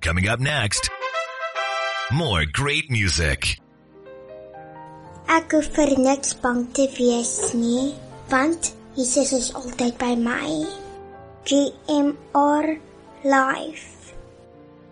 Coming up next, more great music. Ek hoef vir niks bang te wees nie, want Jesus is altyd by my. GMR Live.